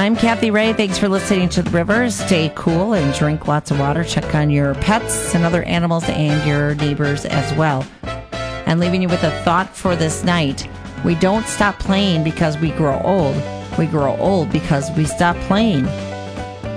I'm Kathy Ray. Thanks for listening to The Rivers. Stay cool and drink lots of water. Check on your pets and other animals and your neighbors as well. And leaving you with a thought for this night. We don't stop playing because we grow old. We grow old because we stop playing.